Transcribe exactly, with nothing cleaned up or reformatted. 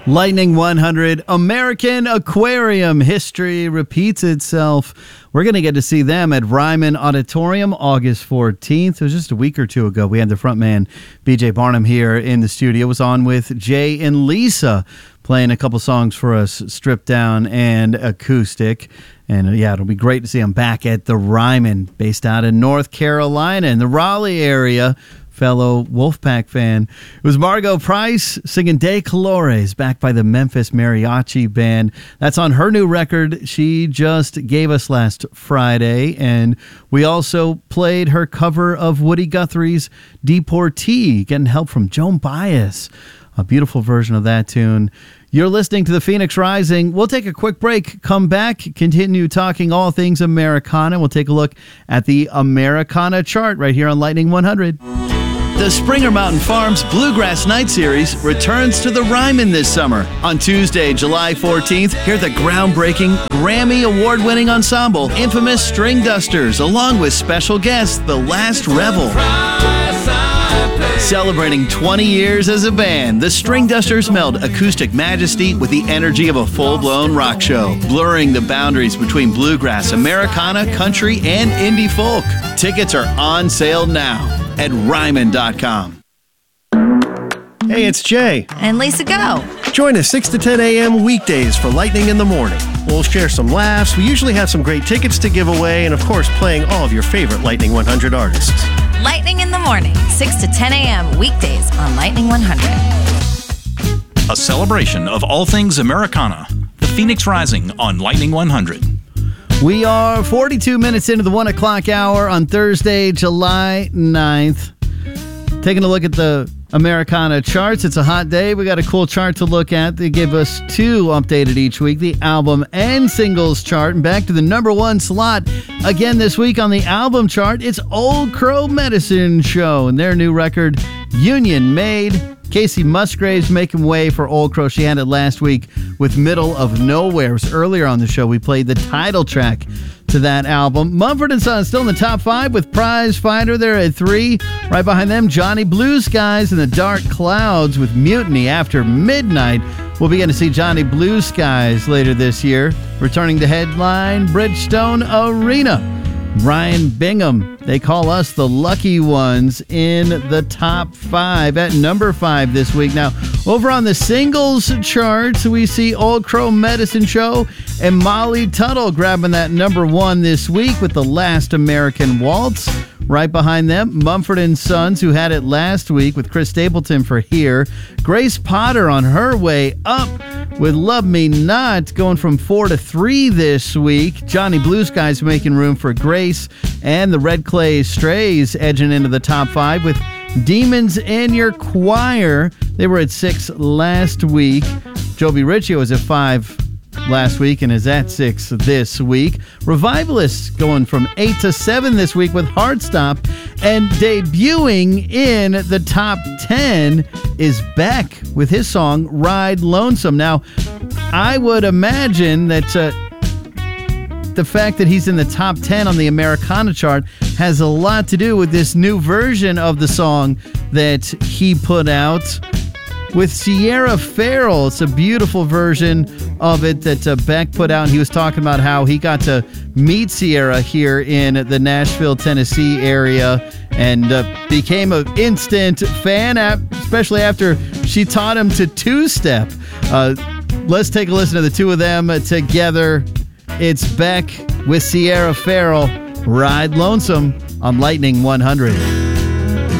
Lightning one hundred, American Aquarium. History repeats itself. We're going to get to see them at Ryman Auditorium August fourteenth. It was just a week or two ago. We had the frontman B J Barnum here in the studio. Was on with Jay and Lisa playing a couple songs for us, stripped down and acoustic. And uh, yeah, it'll be great to see them back at the Ryman, based out in North Carolina in the Raleigh area. Fellow Wolfpack fan. It was Margo Price singing De Colores, backed by the Memphis Mariachi Band. That's on her new record she just gave us last Friday. And we also played her cover of Woody Guthrie's Deportee, getting help from Joan Baez. A beautiful version of that tune. You're listening to the Phoenix Rising. We'll take a quick break, come back, continue talking all things Americana. We'll take a look at the Americana chart right here on Lightning one hundred. The Springer Mountain Farms Bluegrass Night Series returns to the Ryman this summer. On Tuesday, July fourteenth, hear the groundbreaking, Grammy Award-winning ensemble, Infamous String Dusters, along with special guest, The Last Rebel. Celebrating twenty years as a band, the String Dusters meld acoustic majesty with the energy of a full-blown rock show, blurring the boundaries between bluegrass, Americana, country, and indie folk. Tickets are on sale now at Ryman dot com. Hey, it's Jay. And Lisa Go. Join us six to ten a.m. weekdays for Lightning in the Morning. We'll share some laughs. We usually have some great tickets to give away, and of course, playing all of your favorite Lightning one hundred artists. Lightning in the Morning, six to ten a.m. weekdays on Lightning one hundred. A celebration of all things Americana. The Phoenix Rising on Lightning one hundred. We are forty-two minutes into the one o'clock hour on Thursday, July ninth. Taking a look at the Americana charts. It's a hot day. We got a cool chart to look at. They give us two updated each week, the album and singles chart. And back to the number one slot again this week on the album chart. It's Old Crow Medicine Show and their new record, Union Made. Casey Musgraves making way for Old Crow. She had it last week with Middle of Nowhere. It was earlier on the show. We played the title track to that album. Mumford and Sons still in the top five with Prize Fighter. They're at three. Right behind them, Johnny Blue Skies and the Dark Clouds with Mutiny After Midnight. We'll be going to see Johnny Blue Skies later this year. Returning to headline Bridgestone Arena. Ryan Bingham, they call us the lucky ones in the top five at number five this week. Now, over on the singles charts, we see Old Crow Medicine Show and Molly Tuttle grabbing that number one this week with The Last American Waltz. Right behind them, Mumford and Sons, who had it last week with Chris Stapleton for Here. Grace Potter on her way up with Love Me Not, going from four to three this week. Johnny Blue Skies making room for Grace, and the Red Clay Strays edging into the top five with Demons in Your Choir. They were at six last week. Jovi Riccio was at five last week and is at six this week. Revivalists going from eight to seven this week with Heartstop, and debuting in the top ten is Beck with his song Ride Lonesome. Now, I would imagine that uh, the fact that he's in the top ten on the Americana chart has a lot to do with this new version of the song that he put out with Sierra Farrell. It's a beautiful version of it that uh, Beck put out, and he was talking about how he got to meet Sierra here in the Nashville, Tennessee area, and uh, became an instant fan, especially after she taught him to two-step. Uh, let's take a listen to the two of them together. It's Beck with Sierra Farrell, Ride Lonesome on Lightning one hundred.